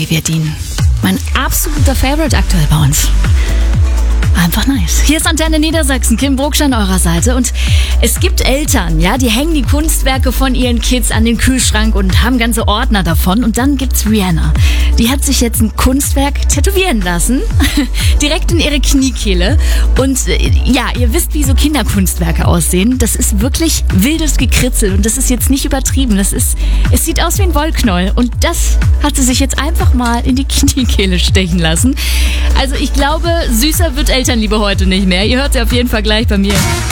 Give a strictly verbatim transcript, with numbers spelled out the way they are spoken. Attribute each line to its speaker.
Speaker 1: Olivia Dean. Mein absoluter Favorite aktuell bei uns. Einfach nice. Hier ist Antenne Niedersachsen, Kim Brugsch an eurer Seite. Und es gibt Eltern, ja, die hängen die Kunstwerke von ihren Kids an den Kühlschrank und haben ganze Ordner davon. Und dann gibt's Rihanna. Die hat sich jetzt ein Kunstwerk tätowieren lassen, direkt in ihre Kniekehle. Und äh, ja, ihr wisst, wie so Kinderkunstwerke aussehen. Das ist wirklich wildes Gekritzel und das ist jetzt nicht übertrieben. Das ist, es sieht aus wie ein Wollknäuel. Und das hat sie sich jetzt einfach mal in die Kniekehle stechen lassen. Also ich glaube, süßer wird Elternliebe heute nicht mehr. Ihr hört sie auf jeden Fall gleich bei mir.